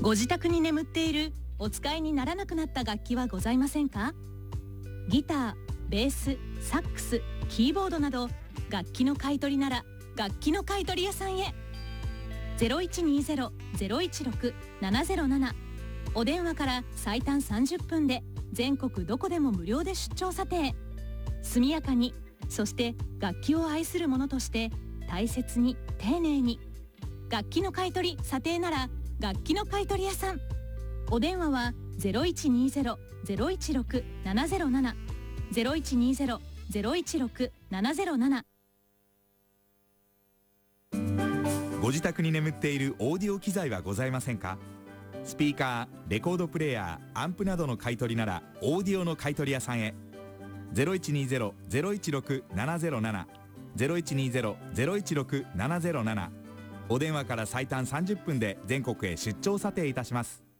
ご自宅に眠っているお使いにならなくなった楽器はございませんか？ギター、ベース、サックス、キーボードなど楽器の買い取りなら楽器の買い取り屋さんへ。 0120-016-707 お電話から最短30分で全国どこでも無料で出張査定。速やかに、そして楽器を愛する者として大切に丁寧に。楽器の買い取り査定なら楽器の買い取り屋さん。お電話は 0120-016-707 0120-016-707。 ご自宅に眠っているオーディオ機材はございませんか？スピーカー、レコードプレーヤー、アンプなどの買い取りならオーディオの買い取り屋さんへ。0120-016-707 0120-016-707。お電話から最短30分で全国へ出張査定いたします。